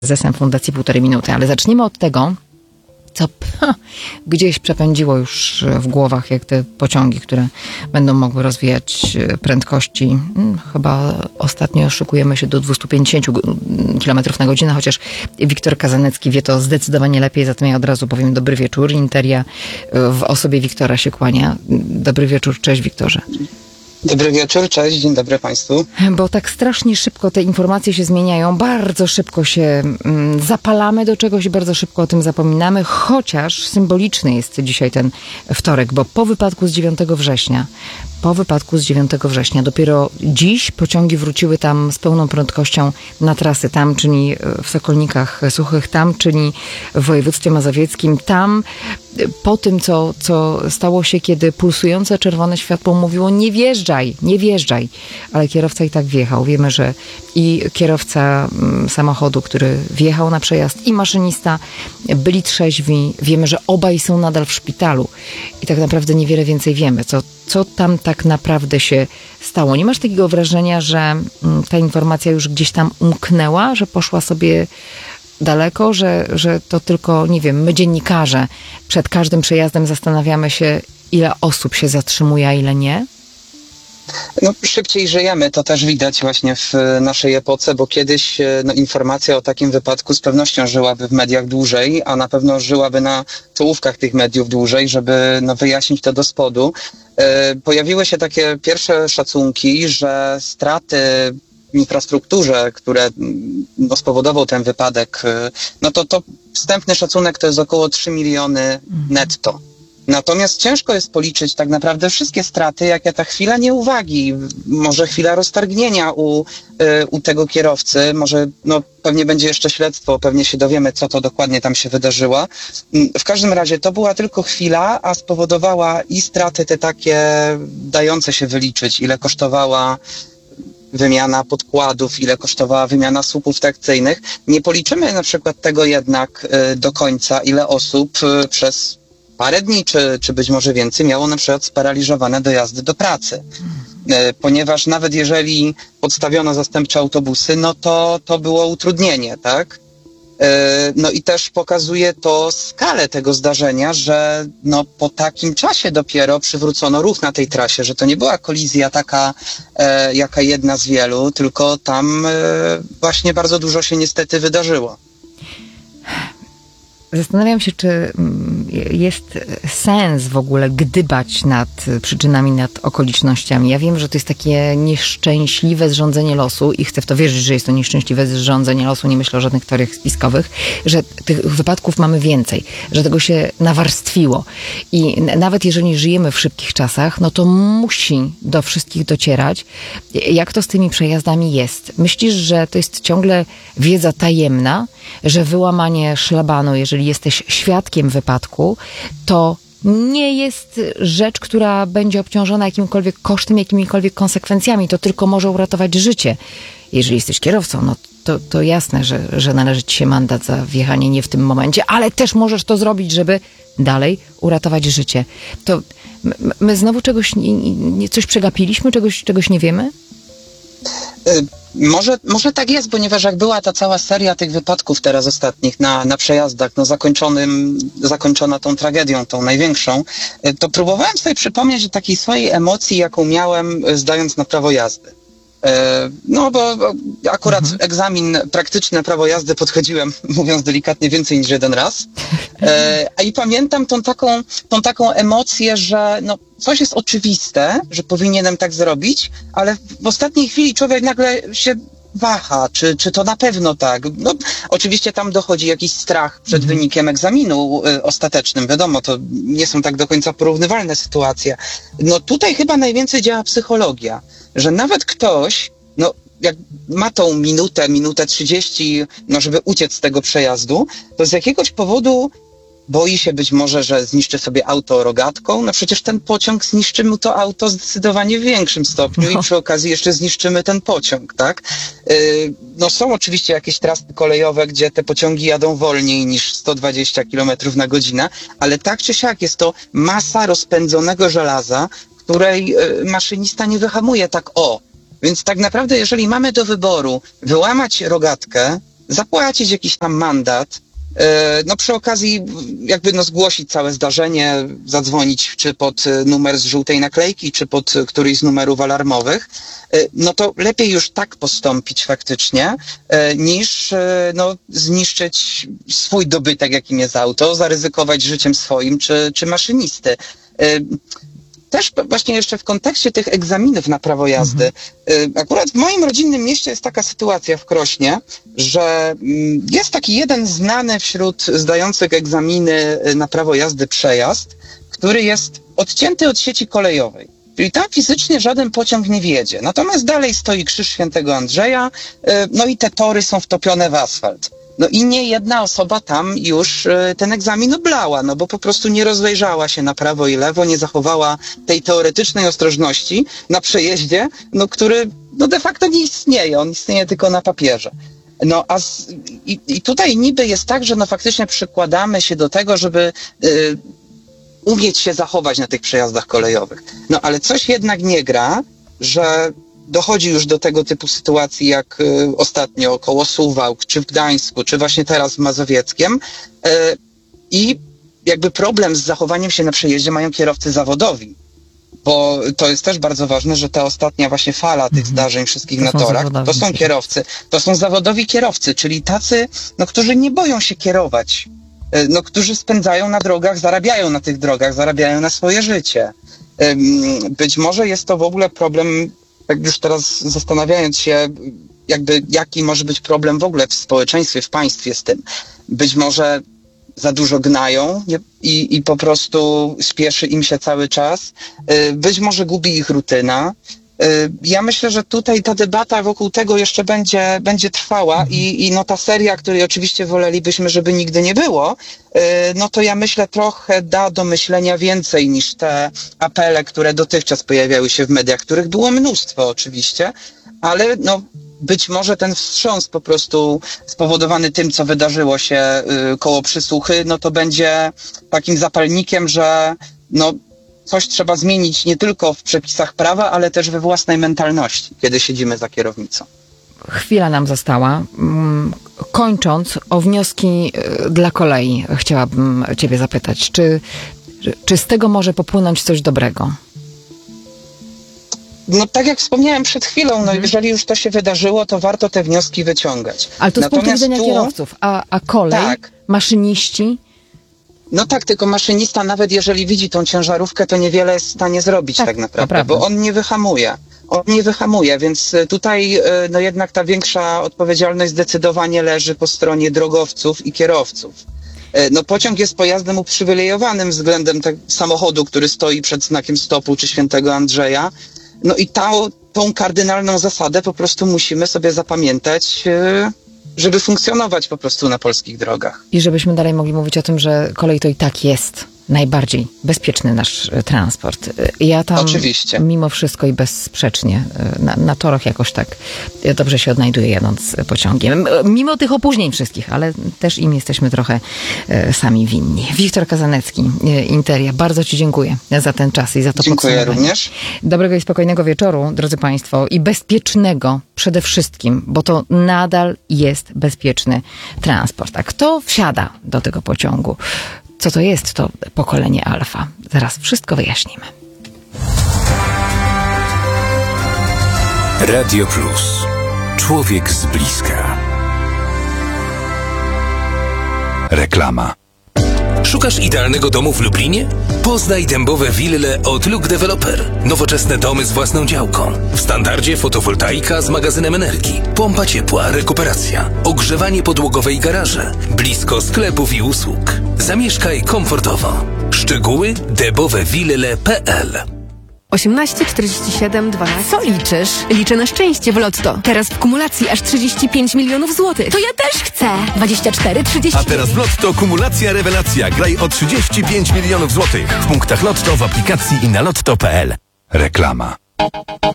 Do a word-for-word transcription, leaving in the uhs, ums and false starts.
Prezesem Fundacji Półtorej Minuty, ale zaczniemy od tego, co ha, gdzieś przepędziło już w głowach, jak te pociągi, które będą mogły rozwijać prędkości. Hmm, chyba ostatnio szykujemy się do dwieście pięćdziesiąt kilometrów na godzinę, chociaż Wiktor Kazanecki wie to zdecydowanie lepiej, zatem ja od razu powiem dobry wieczór. Interia w osobie Wiktora się kłania. Dobry wieczór, cześć Wiktorze. Dobry wieczór, cześć, dzień dobry Państwu. Bo tak strasznie szybko te informacje się zmieniają, bardzo szybko się mm, zapalamy do czegoś i bardzo szybko o tym zapominamy, chociaż symboliczny jest dzisiaj ten wtorek, bo po wypadku z dziewiątego września, po wypadku z dziewiątego września, dopiero dziś pociągi wróciły tam z pełną prędkością na trasy, tam, czyli w Sokolnikach Suchych, tam, czyli w województwie mazowieckim, tam, po tym, co, co stało się, kiedy pulsujące czerwone światło mówiło nie wjeżdżaj, nie wjeżdżaj, ale kierowca i tak wjechał. Wiemy, że i kierowca samochodu, który wjechał na przejazd, i maszynista byli trzeźwi. Wiemy, że obaj są nadal w szpitalu i tak naprawdę niewiele więcej wiemy, co, co tam tak naprawdę się stało. Nie masz takiego wrażenia, że ta informacja już gdzieś tam umknęła, że poszła sobie daleko, że, że to tylko, nie wiem, my dziennikarze przed każdym przejazdem zastanawiamy się, ile osób się zatrzymuje, a ile nie? No, szybciej żyjemy, to też widać właśnie w naszej epoce, bo kiedyś no, informacja o takim wypadku z pewnością żyłaby w mediach dłużej, a na pewno żyłaby na czołówkach tych mediów dłużej, żeby no, wyjaśnić to do spodu. E, pojawiły się takie pierwsze szacunki, że straty w infrastrukturze, które no, spowodował ten wypadek, no to, to wstępny szacunek to jest około trzy miliony netto. Natomiast ciężko jest policzyć tak naprawdę wszystkie straty, jakie ta chwila nieuwagi, może chwila roztargnienia u, u tego kierowcy, może no, pewnie będzie jeszcze śledztwo, pewnie się dowiemy, co to dokładnie tam się wydarzyło. W każdym razie to była tylko chwila, a spowodowała i straty te takie dające się wyliczyć, ile kosztowała wymiana podkładów, ile kosztowała wymiana słupów trakcyjnych. Nie policzymy na przykład tego jednak do końca, ile osób przez parę dni, czy, czy być może więcej, miało na przykład sparaliżowane dojazdy do pracy. Ponieważ nawet jeżeli podstawiono zastępcze autobusy, no to, to było utrudnienie, tak? No i też pokazuje to skalę tego zdarzenia, że no po takim czasie dopiero przywrócono ruch na tej trasie, że to nie była kolizja taka e, jaka jedna z wielu, tylko tam e, właśnie bardzo dużo się niestety wydarzyło. Zastanawiam się, czy jest sens w ogóle gdybać nad przyczynami, nad okolicznościami. Ja wiem, że to jest takie nieszczęśliwe zrządzenie losu i chcę w to wierzyć, że jest to nieszczęśliwe zrządzenie losu. Nie myślę o żadnych teoriach spiskowych, że tych wypadków mamy więcej, że tego się nawarstwiło. I nawet jeżeli żyjemy w szybkich czasach, no to musi do wszystkich docierać, jak to z tymi przejazdami jest. Myślisz, że to jest ciągle wiedza tajemna, że wyłamanie szlabanu, jeżeli jesteś świadkiem wypadku, to nie jest rzecz, która będzie obciążona jakimkolwiek kosztem, jakimikolwiek konsekwencjami. To tylko może uratować życie. Jeżeli jesteś kierowcą, no to, to jasne, że, że należy ci się mandat za wjechanie nie w tym momencie, ale też możesz to zrobić, żeby dalej uratować życie. To my, my znowu czegoś, coś przegapiliśmy, czegoś, czegoś nie wiemy? Y- Może, może tak jest, ponieważ jak była ta cała seria tych wypadków teraz ostatnich na, na przejazdach, no zakończonym, zakończona tą tragedią, tą największą, to próbowałem sobie przypomnieć takiej swojej emocji, jaką miałem zdając na prawo jazdy. No bo akurat mhm. egzamin praktyczny na prawo jazdy podchodziłem, mówiąc delikatnie, więcej niż jeden raz. A i pamiętam tą taką, tą taką emocję, że no, coś jest oczywiste, że powinienem tak zrobić, ale w ostatniej chwili człowiek nagle się waha, czy, czy to na pewno tak. No, oczywiście tam dochodzi jakiś strach przed mhm. wynikiem egzaminu y, ostatecznym. Wiadomo, to nie są tak do końca porównywalne sytuacje. No tutaj chyba najwięcej działa psychologia, że nawet ktoś, no jak ma tą minutę, minutę trzydzieści, no żeby uciec z tego przejazdu, to z jakiegoś powodu boi się być może, że zniszczy sobie auto rogatką. No przecież ten pociąg zniszczy mu to auto zdecydowanie w większym stopniu no. i przy okazji jeszcze zniszczymy ten pociąg, tak? Yy, no są oczywiście jakieś trasy kolejowe, gdzie te pociągi jadą wolniej niż sto dwadzieścia kilometrów na godzinę, ale tak czy siak jest to masa rozpędzonego żelaza, której yy, maszynista nie wyhamuje tak o. Więc tak naprawdę jeżeli mamy do wyboru wyłamać rogatkę, zapłacić jakiś tam mandat, no przy okazji jakby no zgłosić całe zdarzenie, zadzwonić czy pod numer z żółtej naklejki, czy pod któryś z numerów alarmowych, no to lepiej już tak postąpić faktycznie, niż no, zniszczyć swój dobytek, jakim jest auto, zaryzykować życiem swoim czy, czy maszynisty. Też właśnie jeszcze w kontekście tych egzaminów na prawo jazdy. Mhm. Akurat w moim rodzinnym mieście jest taka sytuacja w Krośnie, że jest taki jeden znany wśród zdających egzaminy na prawo jazdy przejazd, który jest odcięty od sieci kolejowej. Czyli tam fizycznie żaden pociąg nie wjedzie. Natomiast dalej stoi Krzyż Świętego Andrzeja, no i te tory są wtopione w asfalt. No i nie jedna osoba tam już ten egzamin oblała, no bo po prostu nie rozejrzała się na prawo i lewo, nie zachowała tej teoretycznej ostrożności na przejeździe, no który no de facto nie istnieje, on istnieje tylko na papierze. No a z, i, i tutaj niby jest tak, że no faktycznie przykładamy się do tego, żeby y, umieć się zachować na tych przejazdach kolejowych. No ale coś jednak nie gra, że dochodzi już do tego typu sytuacji, jak y, ostatnio koło Suwałk, czy w Gdańsku, czy właśnie teraz w Mazowieckiem. Y, I jakby problem z zachowaniem się na przejeździe mają kierowcy zawodowi. Bo to jest też bardzo ważne, że ta ostatnia właśnie fala tych mm-hmm. zdarzeń wszystkich to na torach, to są kierowcy, to są zawodowi kierowcy, czyli tacy, no, którzy nie boją się kierować, y, no, którzy spędzają na drogach, zarabiają na tych drogach, zarabiają na swoje życie. Y, być może jest to w ogóle problem, tak już teraz zastanawiając się, jakby jaki może być problem w ogóle w społeczeństwie, w państwie z tym. Być może za dużo gnają i, i po prostu spieszy im się cały czas. Być może gubi ich rutyna. Ja myślę, że tutaj ta debata wokół tego jeszcze będzie, będzie trwała i, i no ta seria, której oczywiście wolelibyśmy, żeby nigdy nie było, no to ja myślę trochę da do myślenia więcej niż te apele, które dotychczas pojawiały się w mediach, których było mnóstwo oczywiście, ale no być może ten wstrząs po prostu spowodowany tym, co wydarzyło się koło Przysłuchy, no to będzie takim zapalnikiem, że no coś trzeba zmienić nie tylko w przepisach prawa, ale też we własnej mentalności, kiedy siedzimy za kierownicą. Chwila nam została. Kończąc, o wnioski dla kolei chciałabym ciebie zapytać. Czy, czy z tego może popłynąć coś dobrego? No tak jak wspomniałem przed chwilą, no mhm. jeżeli już to się wydarzyło, to warto te wnioski wyciągać. Ale to z punktu widzenia tu... kierowców, a, a kolej, tak. maszyniści... No tak, tylko maszynista, nawet jeżeli widzi tą ciężarówkę, to niewiele jest w stanie zrobić tak, tak naprawdę, naprawdę, bo on nie wyhamuje. On nie wyhamuje, więc tutaj no jednak ta większa odpowiedzialność zdecydowanie leży po stronie drogowców i kierowców. No pociąg jest pojazdem uprzywilejowanym względem tego samochodu, który stoi przed znakiem stopu czy Świętego Andrzeja. No i ta, tą kardynalną zasadę po prostu musimy sobie zapamiętać, żeby funkcjonować po prostu na polskich drogach. I żebyśmy dalej mogli mówić o tym, że kolej to i tak jest najbardziej bezpieczny nasz transport. Ja tam Oczywiście. mimo wszystko i bezsprzecznie na, na torach jakoś tak dobrze się odnajduję jadąc pociągiem. Mimo tych opóźnień wszystkich, ale też im jesteśmy trochę sami winni. Wiktor Kazanecki, Interia, bardzo ci dziękuję za ten czas i za to Dziękuję podsumowanie. również. Dobrego i spokojnego wieczoru, drodzy Państwo, i bezpiecznego przede wszystkim, bo to nadal jest bezpieczny transport. A kto wsiada do tego pociągu? Co to jest to pokolenie alfa? Zaraz wszystko wyjaśnimy. Radio Plus. Człowiek z bliska. Reklama. Szukasz idealnego domu w Lublinie? Poznaj dębowe wille od Look Developer. Nowoczesne domy z własną działką. W standardzie fotowoltaika z magazynem energii, pompa ciepła, rekuperacja, ogrzewanie podłogowe i garaże, blisko sklepów i usług. Zamieszkaj komfortowo. Szczegóły dębowewille kropka p l. osiemnaście czterdzieści siedem dwanaście. Co liczysz? Liczę na szczęście w Lotto. Teraz w kumulacji aż trzydzieści pięć milionów złotych. To ja też chcę. dwadzieścia cztery, trzydzieści. A teraz w Lotto kumulacja rewelacja. Graj o trzydzieści pięć milionów złotych. W punktach Lotto, w aplikacji i na lotto kropka p l. Reklama.